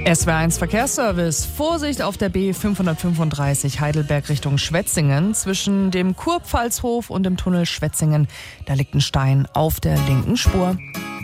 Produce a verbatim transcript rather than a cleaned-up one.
S W R eins Verkehrsservice. Vorsicht auf der B fünfhundertfünfunddreißig Heidelberg Richtung Schwetzingen. Zwischen dem Kurpfalzhof und dem Tunnel Schwetzingen, da liegt ein Stein auf der linken Spur.